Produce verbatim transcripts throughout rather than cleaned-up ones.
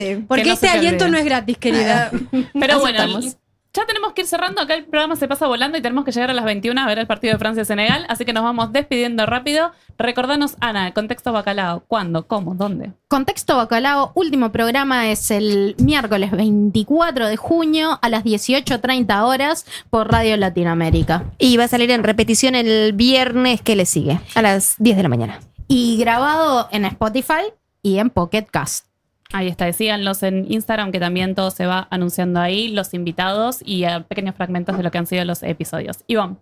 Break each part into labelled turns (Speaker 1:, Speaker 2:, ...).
Speaker 1: Porque
Speaker 2: no
Speaker 1: este aliento no es gratis, querida.
Speaker 2: Pero bueno,
Speaker 1: Aceptamos.
Speaker 2: ya tenemos que ir cerrando. Acá el programa se pasa volando y tenemos que llegar a las veintiuna a ver el partido de Francia-Senegal. Así que nos vamos despidiendo rápido. Recordanos, Ana, el contexto bacalao. ¿Cuándo? ¿Cómo? ¿Dónde?
Speaker 1: Contexto Bacalao, último programa es el miércoles veinticuatro de junio a las dieciocho treinta horas por Radio Latinoamérica.
Speaker 3: Y va a salir en repetición el viernes que le sigue, a las diez de la mañana.
Speaker 1: Y grabado en Spotify y en Pocket Cast.
Speaker 2: Ahí está, síganlos en Instagram, que también todo se va anunciando ahí, los invitados y eh, pequeños fragmentos de lo que han sido los episodios. Ivonne.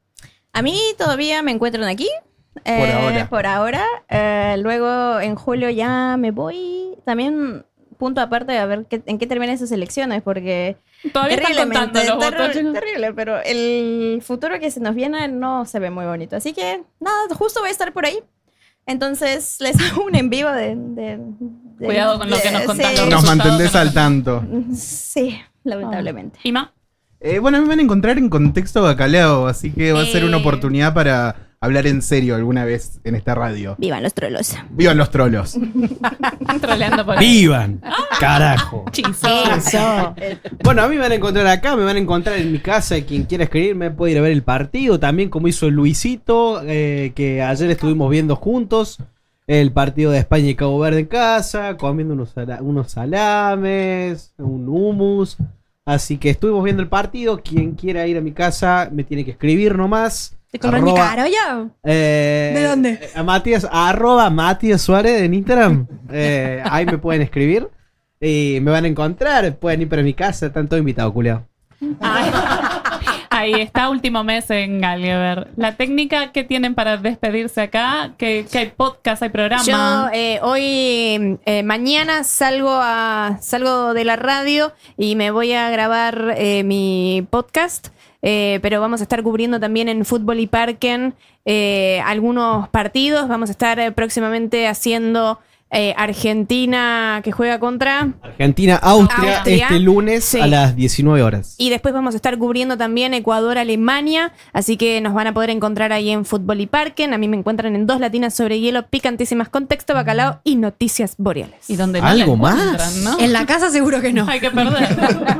Speaker 3: A mí todavía me encuentran aquí.
Speaker 4: Por
Speaker 3: eh,
Speaker 4: ahora.
Speaker 3: Por ahora. Eh, luego en julio ya me voy. También punto aparte a ver qué, en qué terminan esas elecciones, porque
Speaker 2: Todavía están contando los
Speaker 3: terri-
Speaker 2: votos, chicos.
Speaker 3: terrible, pero el futuro que se nos viene no se ve muy bonito. Así que nada, justo voy a estar por ahí. Entonces les hago un en vivo de... de- de-
Speaker 2: Cuidado con lo que nos
Speaker 3: de-
Speaker 2: contás,
Speaker 3: sí.
Speaker 2: los
Speaker 4: Nos
Speaker 2: resultados
Speaker 4: mantendés
Speaker 2: que nos-
Speaker 4: al tanto.
Speaker 3: Sí, lamentablemente.
Speaker 2: Ima.
Speaker 4: Eh, bueno, me van a encontrar en Contexto Bacalao, así que va a ser una
Speaker 3: Eh.
Speaker 4: oportunidad para hablar en serio alguna vez en esta radio.
Speaker 3: Vivan los trolos.
Speaker 4: ¡Vivan los trolos!
Speaker 2: Troleando por ahí.
Speaker 5: ¡Vivan! ¡Carajo!
Speaker 2: Chizo.
Speaker 1: Eso.
Speaker 5: Bueno, a mí me van a encontrar acá, me van a encontrar en mi casa. Quien quiera escribirme puede ir a ver el partido. También como hizo Luisito, eh, que ayer estuvimos viendo juntos el partido de España y Cabo Verde en casa, comiendo unos, sala- unos salames, un hummus. Así que estuvimos viendo el partido. Quien quiera ir a mi casa me tiene que escribir nomás.
Speaker 1: ¿Te compré mi
Speaker 5: Arroba-
Speaker 1: cara ya?
Speaker 5: Eh,
Speaker 1: ¿De dónde?
Speaker 5: A Matías, arroba Matías Suárez en Instagram. Eh, ahí me pueden escribir. Y me van a encontrar. Pueden ir para mi casa. Están todos invitados, culiao.
Speaker 2: Ahí, ahí está, último mes en Gallagher. La técnica que tienen para despedirse acá, que, que hay podcast, hay programa.
Speaker 3: Yo eh, hoy, eh, mañana salgo a salgo de la radio y me voy a grabar eh, mi podcast. Eh, pero vamos a estar cubriendo también en Fútbol y Parken eh, algunos partidos. Vamos a estar eh, próximamente haciendo eh, Argentina que juega contra...
Speaker 5: Argentina, Austria,
Speaker 3: Austria.
Speaker 5: este lunes
Speaker 3: Sí.
Speaker 5: a las diecinueve horas.
Speaker 3: Y después vamos a estar cubriendo también Ecuador-Alemania, así que nos van a poder encontrar ahí en Fútbol y Parken. A mí me encuentran en Dos Latinas sobre Hielo, Picantísimas, Contexto Bacalao y Noticias Boreales.
Speaker 2: Y donde no
Speaker 5: ¿Algo
Speaker 2: la
Speaker 5: más?
Speaker 2: encuentran, ¿no?
Speaker 1: En la casa seguro que no.
Speaker 2: Hay que perder.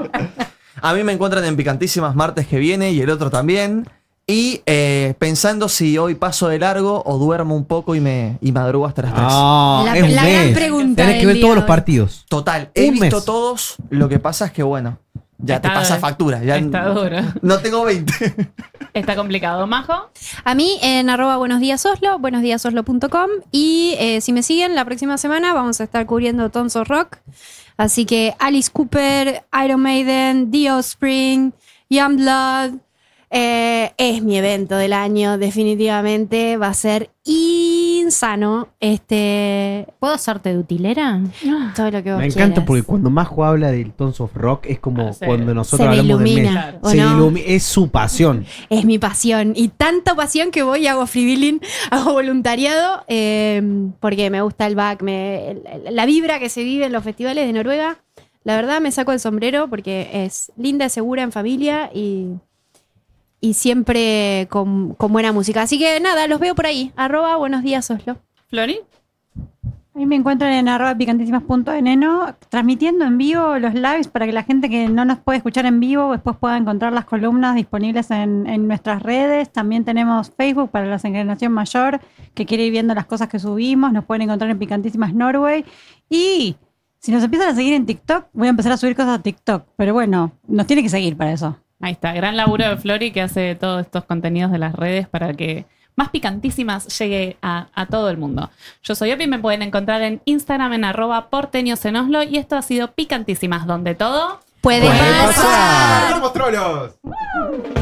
Speaker 6: A mí me encuentran en Picantísimas martes que viene y el otro también. Y eh, pensando si hoy paso de largo o duermo un poco y me y madrugo hasta las tres.
Speaker 5: Ah,
Speaker 1: La-
Speaker 5: es un
Speaker 1: la gran
Speaker 5: mes.
Speaker 1: pregunta
Speaker 5: Tenés
Speaker 1: del
Speaker 5: que ver
Speaker 1: día
Speaker 5: todos
Speaker 1: de
Speaker 5: los
Speaker 1: hoy.
Speaker 5: partidos.
Speaker 6: Total, he
Speaker 5: Un
Speaker 6: visto
Speaker 5: mes.
Speaker 6: todos. Lo que pasa es que, bueno, ya
Speaker 2: Está-
Speaker 6: te pasa factura. Ya
Speaker 2: está duro.
Speaker 6: No tengo veinte.
Speaker 2: Está complicado. Majo.
Speaker 1: A mí en arroba buenos días Oslo, buenosdíasoslo punto com. Y eh, si me siguen, la próxima semana vamos a estar cubriendo Tons of Rock. Así que Alice Cooper, Iron Maiden, The Offspring, Youngblood. Eh, es mi evento del año, definitivamente. Va a ser insano. Este, ¿puedo hacerte de utilera? Todo lo que vos
Speaker 5: Me encanta
Speaker 1: quieras.
Speaker 5: porque cuando Majo habla del Tons of Rock es como
Speaker 2: Ah, sí.
Speaker 5: cuando nosotros
Speaker 1: Se me
Speaker 5: hablamos de
Speaker 1: ilumina,
Speaker 5: mes.
Speaker 1: ¿o
Speaker 5: Se
Speaker 1: no?
Speaker 5: ilumi- es su pasión.
Speaker 1: Es mi pasión. Y tanta pasión que voy y hago freewheeling, hago voluntariado, eh, porque me gusta el back, me, el- la vibra que se vive en los festivales de Noruega. La verdad me saco el sombrero porque es linda, segura, en familia y, y siempre con, con buena música. Así que nada, los veo por ahí. Arroba buenos días Oslo.
Speaker 2: Flori.
Speaker 7: A mí me encuentran en arroba picantísimas.eneno transmitiendo en vivo los lives para que la gente que no nos puede escuchar en vivo después pueda encontrar las columnas disponibles en, en nuestras redes. También tenemos Facebook para la Encarnación Mayor que quiere ir viendo las cosas que subimos. Nos pueden encontrar en Picantísimas Norway. Y si nos empiezan a seguir en TikTok, voy a empezar a subir cosas a TikTok. Pero bueno, nos tiene que seguir para eso.
Speaker 2: Ahí está, gran laburo de Flori que hace todos estos contenidos de las redes para que Más Picantísimas llegue a, a todo el mundo. Yo soy Opi, me pueden encontrar en Instagram en arroba porteños en Oslo y esto ha sido Picantísimas, donde todo
Speaker 1: Puede
Speaker 4: ¡Puede
Speaker 1: pasar.
Speaker 4: pasar! ¡Vamos, trolos!